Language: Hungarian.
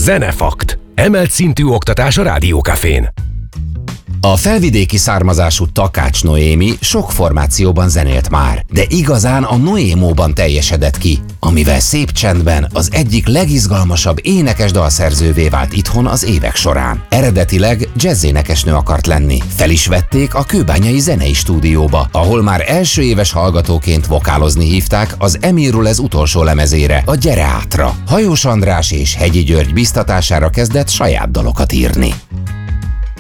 Zenefakt. Emelt szintű oktatás a Rádiókafén. A felvidéki származású Takács Noémi sok formációban zenélt már, de igazán a Noémóban teljesedett ki, amivel szép csendben az egyik legizgalmasabb énekes dalszerzővé vált itthon az évek során. Eredetileg jazzénekesnő akart lenni. Fel is vették a Kőbányai Zenei Stúdióba, ahol már első éves hallgatóként vokálozni hívták az Emirulez utolsó lemezére, a Gyere Átra. Hajós András és Hegyi György biztatására kezdett saját dalokat írni.